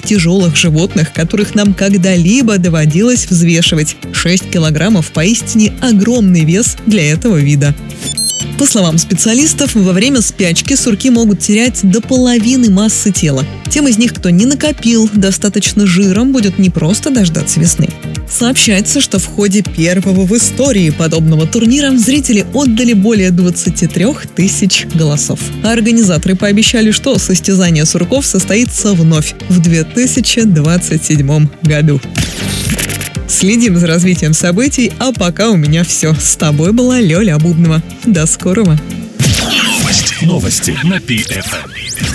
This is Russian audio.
тяжелых животных, которых нам когда-либо доводилось взвешивать. 6 килограммов – поистине огромный вес для этого вида. По словам специалистов, во время спячки сурки могут терять до половины массы тела. Тем из них, кто не накопил достаточно жира, будет не просто дождаться весны. Сообщается, что в ходе первого в истории подобного турнира зрители отдали более 23 тысяч голосов. А организаторы пообещали, что состязание сурков состоится вновь в 2027 году. Следим за развитием событий, а пока у меня все. С тобой была Лёля Бубнова. До скорого. Новости на PFM.